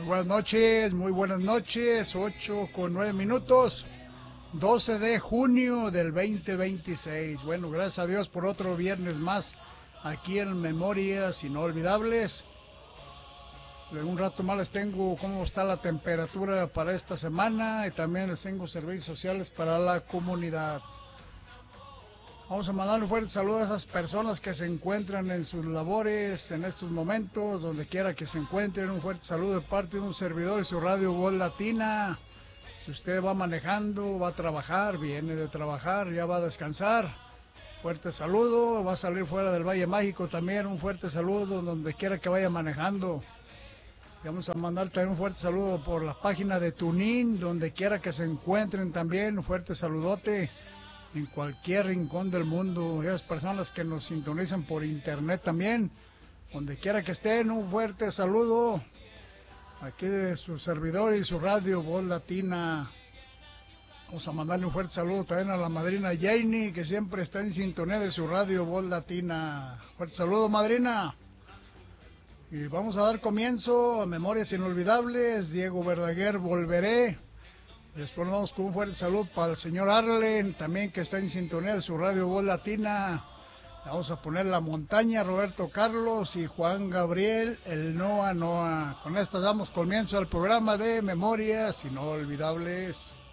Muy buenas noches, 8:09, 12 de junio del 2026. Bueno, gracias a Dios por otro viernes más aquí en Memorias Inolvidables. En un rato más les tengo cómo está la temperatura para esta semana y también les tengo servicios sociales para la comunidad. Vamos a mandar un fuerte saludo a esas personas que se encuentran en sus labores en estos momentos, donde quiera que se encuentren. Un fuerte saludo de parte de un servidor y su radio Voz Latina. Si usted va manejando, va a trabajar, viene de trabajar, ya va a descansar, fuerte saludo. Va a salir fuera del Valle Mágico también, un fuerte saludo donde quiera que vaya manejando. Y vamos a mandar también un fuerte saludo por la página de TuneIn, donde quiera que se encuentren también, un fuerte saludote. En cualquier rincón del mundo, esas personas que nos sintonizan por internet también, donde quiera que estén, un fuerte saludo aquí de su servidor y su radio Voz Latina. Vamos a mandarle un fuerte saludo también a la madrina Janie, que siempre está en sintonía de su radio Voz Latina. Fuerte saludo, madrina. Y vamos a dar comienzo a Memorias Inolvidables. Diego Verdaguer, volveré. Después vamos con un fuerte saludo para el señor Arlen, también que está en sintonía de su radio Voz Latina. Vamos a poner La Montaña, Roberto Carlos y Juan Gabriel, el Noa Noa. Con estas damos comienzo al programa de Memorias Inolvidables.